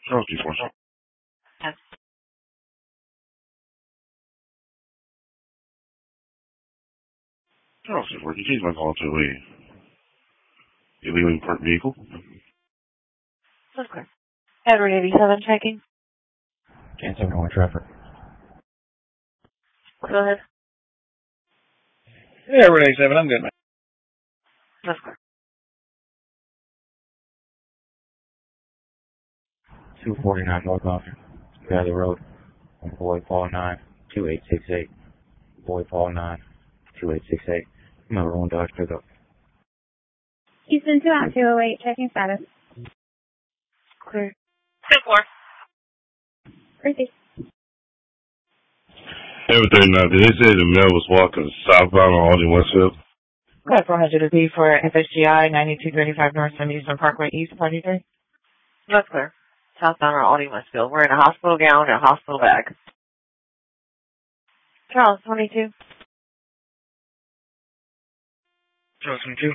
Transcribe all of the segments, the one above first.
Charles 247. Yes. Charles 247. You changed my call to a illegally parked vehicle. That's correct. Edward 87 checking. Can't tell me what traffic. Go ahead. Yeah, Edward 87, I'm good, man. That's correct. 249 North Austin, Valley Road, on Boy Paul 9, 2868. Boy Paul 9, 2868. Maroon Dodge pickup. Houston 2-208, checking status. Clear. 2-4. Receive. Everything now, did they say the male was walking southbound on Aldi Westfield? Code 400 B for FSGI 9235 North San Houston Parkway East, Party 3. That's clear. Southbound or Aldi Westfield. We're in a hospital gown and a hospital bag. Charles 22. Charles 22.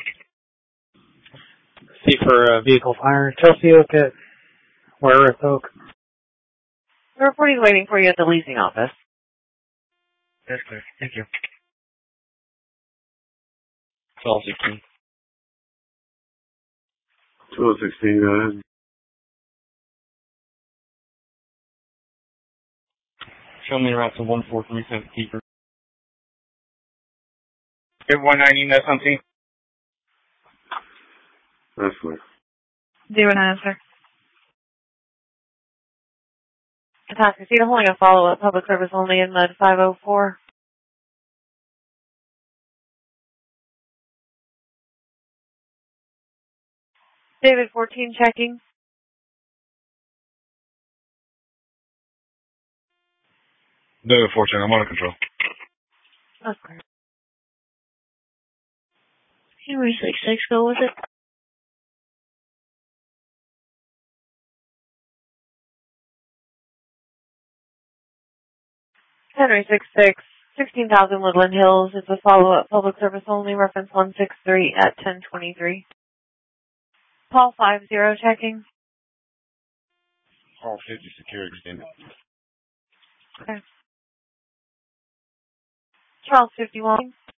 See for vehicle fire. Chelsea Oak at Ware Oak. The reporting waiting for you at the leasing office. That's clear. Thank you. 1216. 1216, go ahead. Show me the route to 1437 Keeper. 190, no something. That's clear. 09, sir. Atascocita holding a follow-up public service only in mud 504. David 14 checking. David 14, I'm under control. That's correct. Henry 66, go with it. Henry 66, 16,000 Woodland Hills. It's a follow-up public service only, reference 163 at 1023. Paul 50 checking. Call 50 secure extended. Okay. Charles 51.